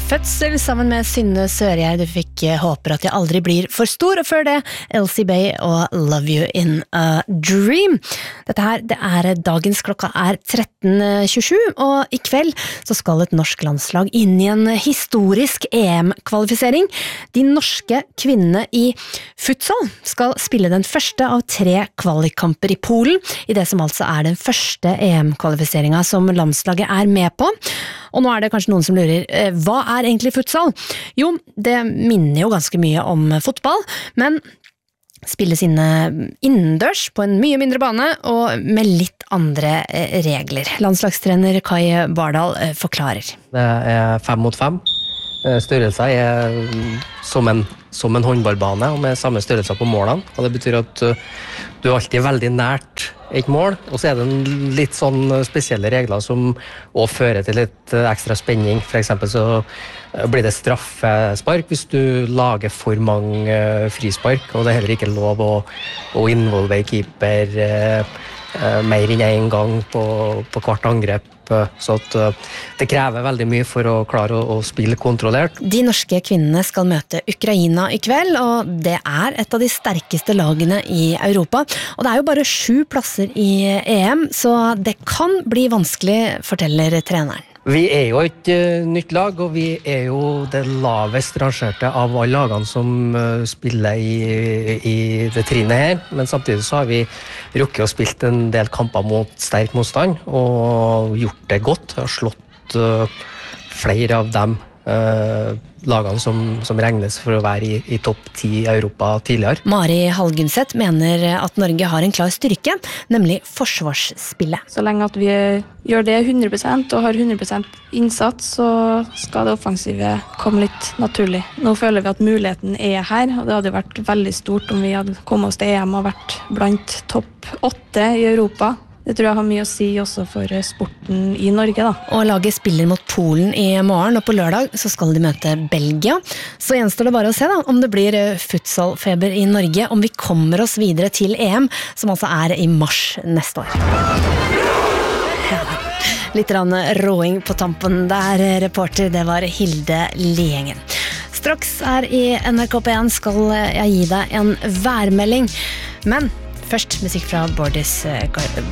Fødsel sammen med Synne Sørgjerd. Du fikk Håper at jeg aldri blir for stor, og før det Elsie Bay og Love You in a Dream. Dette her, det dagens klokka 13.27, og i kveld så skal et norsk landslag inn i en historisk EM-kvalifisering. De norske kvinnene i futsal skal spille den første av 3 kvalikkamper i Polen, i det som altså den første EM-kvalifiseringen som landslaget med på. Og nå det kanskje noen som lurer, hva egentlig futsal? Jo, det minner jo ganske mye om fotball, men spilles innendørs på en mye mindre bane og med litt andre regler. Landslagstrener Kai Bardal forklarer. Det 5 mot 5. Størrelser som en håndballbane, og med samme størrelser på målene. Og det betyr at du alltid veldig nært et mål, og så det en litt sånn spesielle regler som også fører til litt ekstra spenning. For eksempel så blir det straffespark hvis du lager for mange frispark, og det heller ikke lov å involvere keeper mer enn en gang på hvert angrep. Så at det krever veldig mye for å klare å spille kontrollert. De norske kvinnene skal møte Ukraina i kveld, og det et av de sterkeste lagene i Europa. Og det jo bare 7 plasser i EM, så det kan bli vanskelig, forteller treneren. Vi jo et nytt lag, og vi jo det lavest rangerte av alle lagene som spiller i det trinnet her. Men samtidig så har vi rukket å spilt en del kamper mot sterk motstand, og gjort det godt. Har slått flere av dem lagene som regnes for å være i topp 10 i Europa tidligere. Mari Hallgunset mener at Norge har en klar styrke, nemlig forsvarsspillet. Så lenge at vi gjør det 100% og har 100% innsats, så skal det offensive komme litt naturlig. Nå føler vi at muligheten her, og det hadde vært veldig stort om vi hadde kommet oss til EM og vært blant topp 8 i Europa. Det tror jeg har mye å si også for sporten i Norge da. Og laget spiller mot Polen i morgen, og på lørdag så skal de møte Belgia. Så gjenstår det bare å se da, om det blir futsalfeber i Norge, om vi kommer oss videre til EM, som altså i mars neste år. Ja, litt råing på tampen der, reporter, det var Hilde Liengen. Straks i NRK P1 skal jeg gi deg en værmelding, men først musikk fra Bordis